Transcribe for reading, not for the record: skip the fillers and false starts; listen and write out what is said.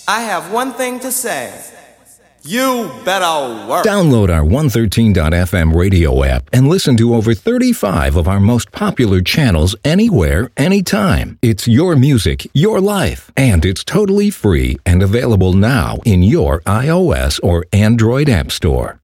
I have one thing to say. You better work. Download our 113.fm radio app and listen to over 35 of our most popular channels anywhere, anytime. It's your music, your life, and it's totally free and available now in your iOS or Android app store.